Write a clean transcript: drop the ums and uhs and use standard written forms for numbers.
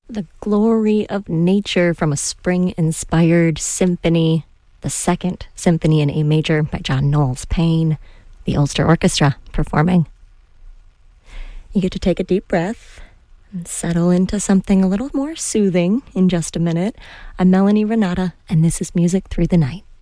The glory of nature from a spring-inspired symphony, the Second Symphony in A Major by John Knowles Paine, the Ulster Orchestra performing. You get to take a deep breath and settle into something a little more soothing in just a minute. I'm Melanie Renata, and this is Music Through the Night.